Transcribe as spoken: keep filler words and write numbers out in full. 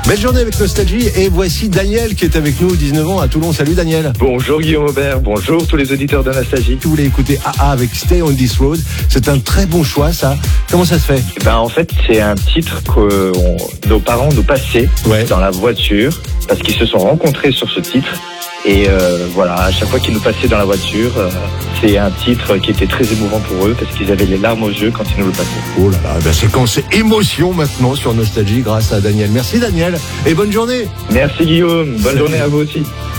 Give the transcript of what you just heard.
Belle journée avec Nostalgie et voici Daniel qui est avec nous, dix-neuf ans à Toulon. Salut Daniel. Bonjour Guillaume Aubert, bonjour tous les auditeurs de Nostalgie. Tu voulais écouter A A avec Stay on This Road, c'est un très bon choix ça. Comment ça se fait? Eh ben, en fait c'est un titre que on, nos parents nous passaient ouais. dans la voiture parce qu'ils se sont rencontrés sur ce titre. Et euh, voilà, à chaque fois qu'ils nous passaient dans la voiture, euh, c'est un titre qui était très émouvant pour eux parce qu'ils avaient les larmes aux yeux quand ils nous le passaient. Oh là là, ben c'est quand c'est émotion maintenant sur Nostalgie grâce à Daniel. Merci Daniel et bonne journée. Merci Guillaume, bonne journée à vous aussi.